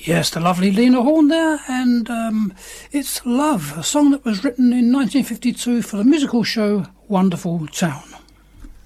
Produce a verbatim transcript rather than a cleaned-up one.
Yes, the lovely Lena Horne there, and um, it's Love, a song that was written in nineteen fifty-two for the musical show Wonderful Town.